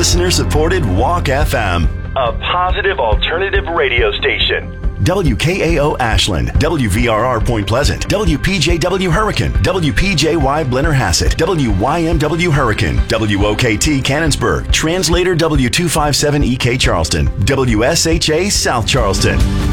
listener-supported Walk FM, a positive alternative radio station. WKAO Ashland, WVRR Point Pleasant, WPJW Hurricane, WPJY Blennerhassett, WYMW Hurricane, WOKT Cannonsburg, Translator W257EK Charleston, WSHA South Charleston.